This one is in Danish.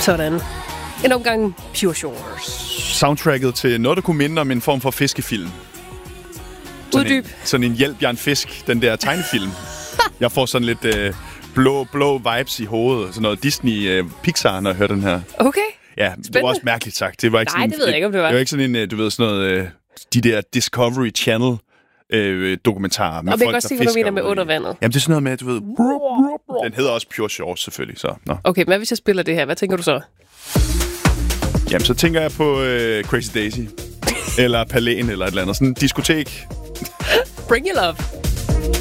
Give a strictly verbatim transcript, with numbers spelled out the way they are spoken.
Sådan. En omgang Pure Shores. Soundtracket til noget, der kunne minde om en form for fiskefilm. Sådan Uddyb. En, sådan en Hjælp, jeg er en fisk, den der tegnefilm. Jeg får sådan lidt øh, blå, blå vibes i hovedet. Sådan noget Disney øh, Pixar, når jeg hører den her. Okay. Ja, Spændende. Det var også mærkeligt sagt. Det var ikke Nej, sådan, det ved jeg ikke, om det var. Det var ikke sådan en, du ved, sådan noget, øh, de der Discovery Channel øh, dokumentarer med og folk, der fisker. Og hvad du mener med under vandet. Jamen, det er sådan noget med, du ved... Den hedder også Pure Shores, selvfølgelig. Så. Nå. Okay, men hvad hvis jeg spiller det her? Hvad tænker du så? Jamen, så tænker jeg på øh, Crazy Daisy. Eller Palæen, eller et eller andet. Sådan en diskotek. Bring your love.